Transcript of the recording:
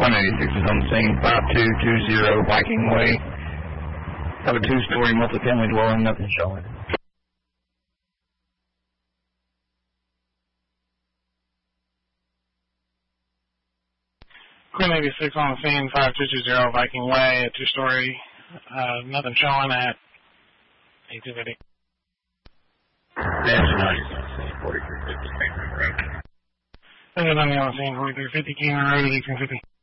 Crime 86 is on the scene, 5220 Viking Way. Have a two-story multifamily dwelling, nothing showing. Crime 86 on the scene, 5220 Viking Way, a two-story, nothing showing at 8250. That's nice on the scene, 4350 Cameron Road. There's nothing on the scene, 4350 Cameron Road, 1850.